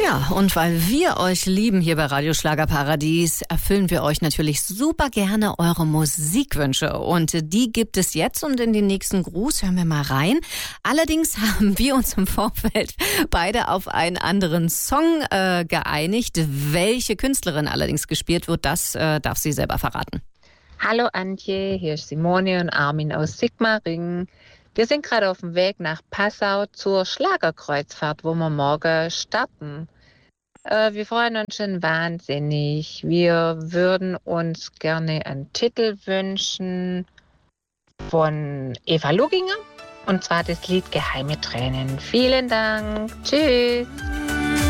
Ja, und weil wir euch lieben hier bei Radio Schlagerparadies, erfüllen wir euch natürlich super gerne eure Musikwünsche. Und die gibt es jetzt und in den nächsten Gruß hören wir mal rein. Allerdings haben wir uns im Vorfeld beide auf einen anderen Song geeinigt. Welche Künstlerin allerdings gespielt wird, das darf sie selber verraten. Hallo Antje, hier ist Simone und Armin aus Sigmaringen. Wir sind gerade auf dem Weg nach Passau zur Schlagerkreuzfahrt, wo wir morgen starten. Wir freuen uns schon wahnsinnig. Wir würden uns gerne einen Titel wünschen von Eva Lugginger, und zwar das Lied Geheime Tränen. Vielen Dank. Tschüss.